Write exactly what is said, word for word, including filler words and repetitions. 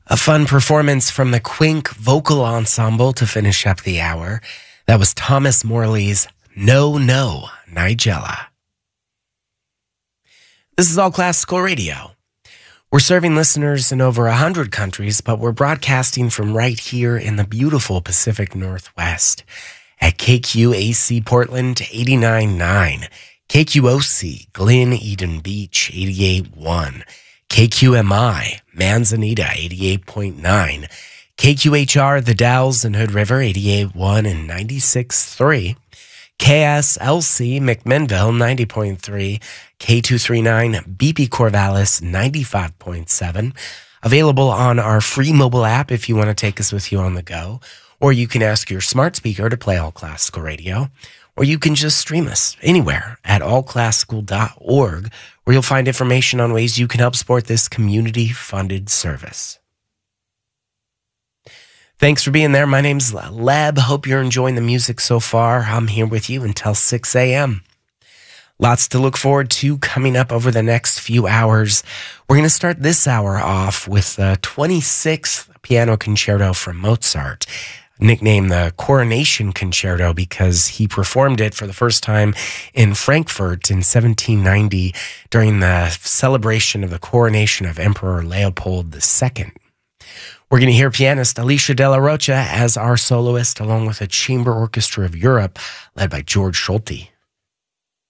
A fun performance from the Quink Vocal Ensemble to finish up the hour. That was Thomas Morley's No No Nigella. This is All Classical Radio. We're serving listeners in over one hundred countries, but we're broadcasting from right here in the beautiful Pacific Northwest at K Q A C Portland eighty-nine point nine, K Q O C Glen Eden Beach eighty-eight point one, K Q M I Manzanita eighty-eight point nine, K Q H R The Dalles and Hood River eighty-eight point one and ninety-six point three, K S L C McMinnville ninety point three, K two thirty-nine B P Corvallis ninety-five point seven. Available on our free mobile app if you want to take us with you on the go, or you can ask your smart speaker to play All Classical Radio, or you can just stream us anywhere at all classical dot org, where you'll find information on ways you can help support this community-funded service. Thanks for being there. My name's Leb. Hope you're enjoying the music so far. I'm here with you until six a.m. Lots to look forward to coming up over the next few hours. We're going to start this hour off with the twenty-sixth Piano Concerto from Mozart, nicknamed the Coronation Concerto because he performed it for the first time in Frankfurt in seventeen ninety during the celebration of the coronation of Emperor Leopold the Second. We're going to hear pianist Alicia Della Rocha as our soloist, along with a chamber orchestra of Europe led by George Solti.